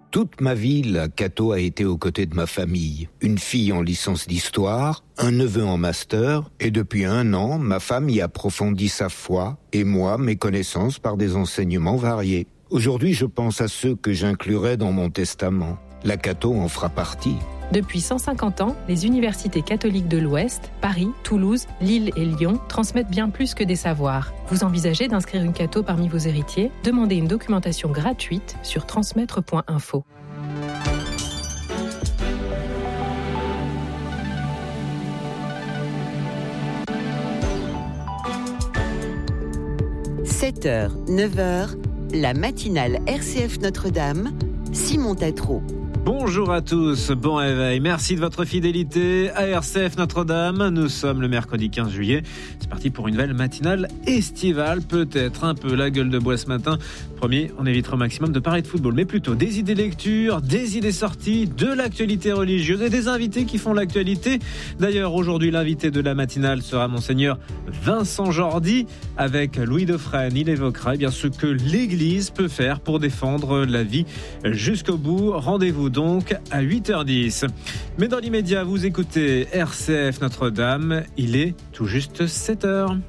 Toute ma vie, la Cato a été aux côtés de ma famille. Une fille en licence d'histoire, un neveu en master, et depuis 1 an, ma femme y approfondit sa foi, et moi, mes connaissances par des enseignements variés. Aujourd'hui, je pense à ceux que j'inclurai dans mon testament. La Cato en fera partie. Depuis 150 ans, les universités catholiques de l'Ouest, Paris, Toulouse, Lille et Lyon, transmettent bien plus que des savoirs. Vous envisagez d'inscrire une Cato parmi vos héritiers ? Demandez une documentation gratuite sur transmettre.info. – 7h, 9h, la matinale RCF Notre-Dame, Simon Tatro. Bonjour à tous, bon réveil, merci de votre fidélité à RCF Notre-Dame. Nous sommes le mercredi 15 juillet, c'est parti pour une nouvelle matinale estivale, peut-être un peu la gueule de bois ce matin. Promis, on évitera au maximum de parler de football, mais plutôt des idées lecture, des idées sorties, de l'actualité religieuse et des invités qui font l'actualité. D'ailleurs, aujourd'hui, l'invité de la matinale sera Monseigneur Vincent Jordi. Avec Louis Dauphren, il évoquera ce que l'Église peut faire pour défendre la vie jusqu'au bout. Rendez-vous donc à 8h10. Mais dans l'immédiat, vous écoutez RCF Notre-Dame. Il est tout juste 7h.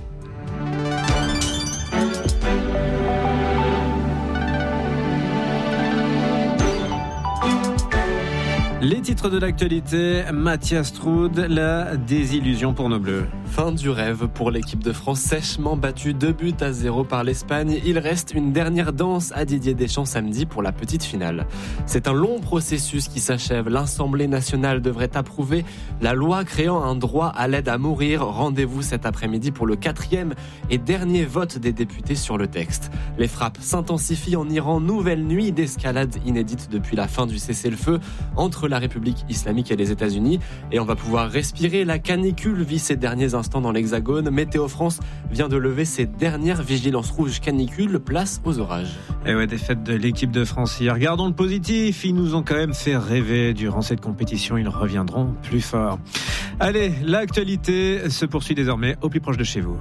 Les titres de l'actualité, Mathias Troud, la désillusion pour nos Bleus. Fin du rêve pour l'équipe de France, sèchement battue 2-0 par l'Espagne. Il reste une dernière danse à Didier Deschamps samedi pour la petite finale. C'est un long processus qui s'achève. L'Assemblée nationale devrait approuver la loi créant un droit à l'aide à mourir. Rendez-vous cet après-midi pour le 4e et dernier vote des députés sur le texte. Les frappes s'intensifient en Iran. Nouvelle nuit d'escalade inédite depuis la fin du cessez-le-feu entre la République islamique et les États-Unis. Et on va pouvoir respirer. La canicule vit ses derniers instants dans l'Hexagone. Météo France vient de lever ses dernières vigilances rouges canicule, place aux orages. Et ouais, défaite de l'équipe de France hier. Regardons le positif, ils nous ont quand même fait rêver durant cette compétition, ils reviendront plus fort. Allez, l'actualité se poursuit désormais au plus proche de chez vous.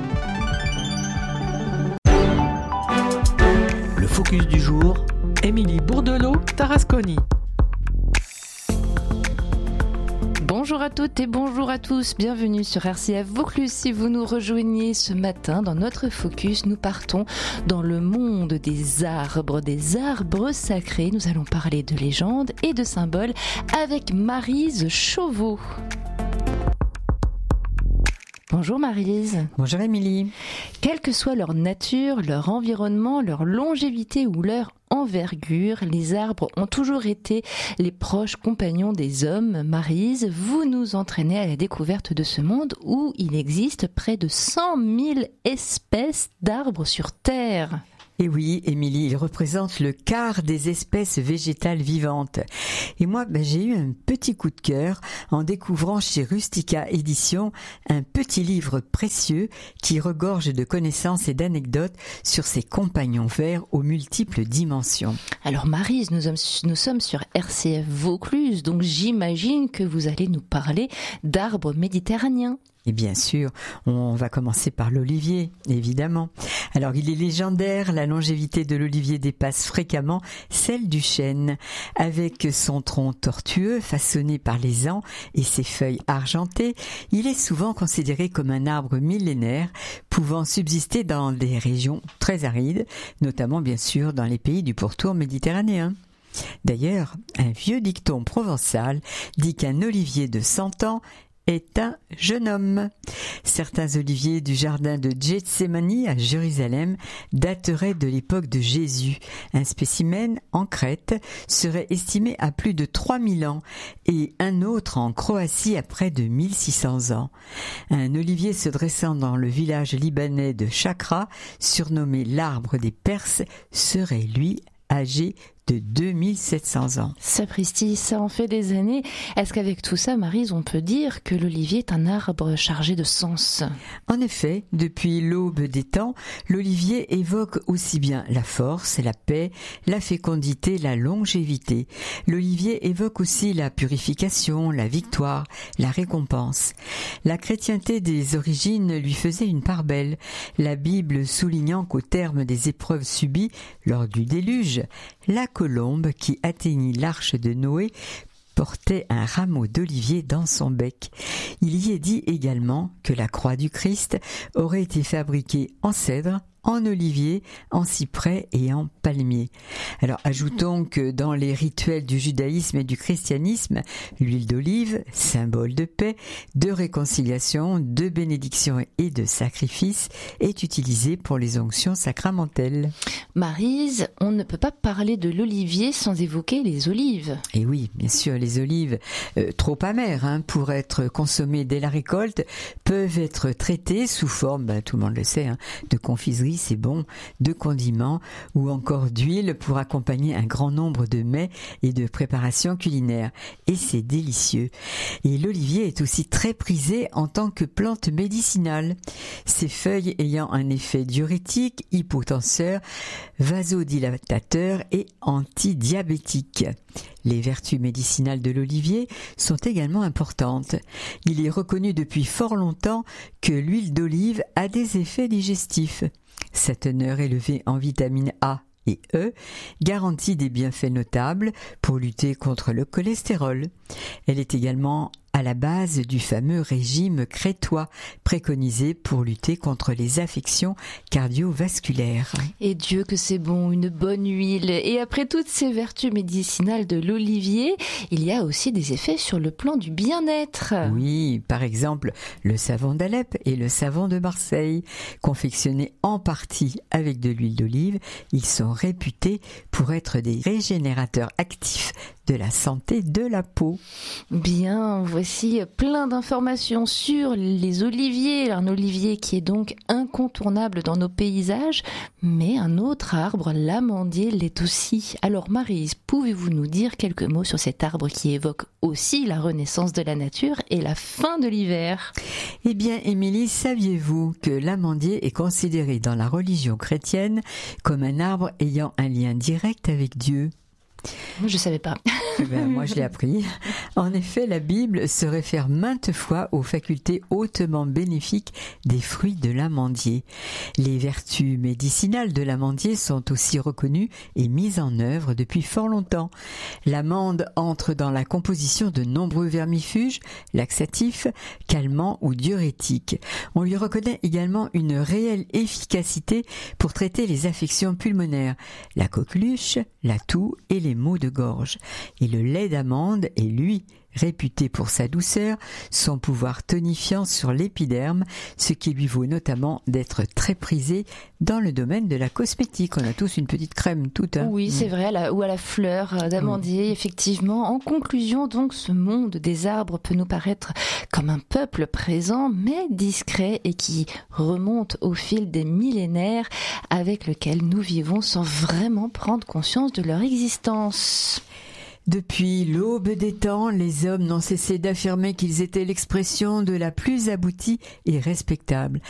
Le focus du jour, Émilie Bourdelot-Tarasconi. Bonjour à toutes et bonjour à tous, bienvenue sur RCF Vaucluse. Si vous nous rejoignez ce matin dans notre focus, nous partons dans le monde des arbres sacrés. Nous allons parler de légendes et de symboles avec Maryse Chauveau. Bonjour Maryse. Bonjour Émilie. Quelle que soit leur nature, leur environnement, leur longévité ou leur envergure, les arbres ont toujours été les proches compagnons des hommes. Maryse, vous nous entraînez à la découverte de ce monde où il existe près de 100 000 espèces d'arbres sur Terre. Et oui, Émilie, il représente le quart des espèces végétales vivantes. Et moi, j'ai eu un petit coup de cœur en découvrant chez Rustica Éditions un petit livre précieux qui regorge de connaissances et d'anecdotes sur ces compagnons verts aux multiples dimensions. Alors Maryse, nous sommes sur RCF Vaucluse, donc j'imagine que vous allez nous parler d'arbres méditerranéens. Et bien sûr, on va commencer par l'olivier, évidemment. Alors, il est légendaire, la longévité de l'olivier dépasse fréquemment celle du chêne. Avec son tronc tortueux, façonné par les ans et ses feuilles argentées, il est souvent considéré comme un arbre millénaire, pouvant subsister dans des régions très arides, notamment bien sûr dans les pays du pourtour méditerranéen. D'ailleurs, un vieux dicton provençal dit qu'un olivier de 100 ans est un jeune homme. Certains oliviers du jardin de Gethsémani à Jérusalem dateraient de l'époque de Jésus. Un spécimen en Crète serait estimé à plus de 3000 ans et un autre en Croatie à près de 1600 ans. Un olivier se dressant dans le village libanais de Chakra, surnommé l'arbre des Perses, serait lui âgé de 2700 ans. Sapristi, ça en fait des années. Est-ce qu'avec tout ça, Maryse, on peut dire que l'olivier est un arbre chargé de sens ? En effet, depuis l'aube des temps, l'olivier évoque aussi bien la force, la paix, la fécondité, la longévité. L'olivier évoque aussi la purification, la victoire, la récompense. La chrétienté des origines lui faisait une part belle, la Bible soulignant qu'au terme des épreuves subies lors du déluge, la colombe qui atteignit l'arche de Noé portait un rameau d'olivier dans son bec. Il y est dit également que la croix du Christ aurait été fabriquée en cèdre, en olivier, en cyprès et en palmier. Alors ajoutons que dans les rituels du judaïsme et du christianisme, l'huile d'olive, symbole de paix, de réconciliation, de bénédiction et de sacrifice, est utilisée pour les onctions sacramentelles. Maryse, on ne peut pas parler de l'olivier sans évoquer les olives. Et oui, bien sûr, les olives trop amères pour être consommées dès la récolte peuvent être traitées sous forme, tout le monde le sait, de confiserie, c'est bon, de condiments ou encore d'huile pour accompagner un grand nombre de mets et de préparations culinaires. Et c'est délicieux. Et l'olivier est aussi très prisé en tant que plante médicinale. Ses feuilles ayant un effet diurétique, hypotenseur, vasodilatateur et antidiabétique. Les vertus médicinales de l'olivier sont également importantes. Il est reconnu depuis fort longtemps que l'huile d'olive a des effets digestifs. Sa teneur élevée en vitamines A et E garantit des bienfaits notables pour lutter contre le cholestérol. Elle est également à la base du fameux régime crétois préconisé pour lutter contre les affections cardiovasculaires. Et Dieu que c'est bon, une bonne huile. Et après toutes ces vertus médicinales de l'olivier, il y a aussi des effets sur le plan du bien-être. Oui, par exemple, le savon d'Alep et le savon de Marseille. Confectionnés en partie avec de l'huile d'olive, ils sont réputés pour être des régénérateurs actifs de la santé de la peau. Bien, voici plein d'informations sur les oliviers. Un olivier qui est donc incontournable dans nos paysages, mais un autre arbre, l'amandier, l'est aussi. Alors Maryse, pouvez-vous nous dire quelques mots sur cet arbre qui évoque aussi la renaissance de la nature et la fin de l'hiver? Eh bien, Émilie, saviez-vous que l'amandier est considéré dans la religion chrétienne comme un arbre ayant un lien direct avec Dieu? Je savais pas. Moi, je l'ai appris. En effet, la Bible se réfère maintes fois aux facultés hautement bénéfiques des fruits de l'amandier. Les vertus médicinales de l'amandier sont aussi reconnues et mises en œuvre depuis fort longtemps. L'amande entre dans la composition de nombreux vermifuges, laxatifs, calmants ou diurétiques. On lui reconnaît également une réelle efficacité pour traiter les affections pulmonaires, la coqueluche, la toux et les maux de gorge. Et le lait d'amande est, lui, réputé pour sa douceur, son pouvoir tonifiant sur l'épiderme, ce qui lui vaut notamment d'être très prisé dans le domaine de la cosmétique. On a tous une petite crème toute. Oui, c'est vrai, ou à la fleur d'amandier, effectivement. En conclusion, donc, ce monde des arbres peut nous paraître comme un peuple présent, mais discret et qui remonte au fil des millénaires, avec lequel nous vivons sans vraiment prendre conscience de leur existence. Depuis l'aube des temps, les hommes n'ont cessé d'affirmer qu'ils étaient l'expression de la plus aboutie et respectable.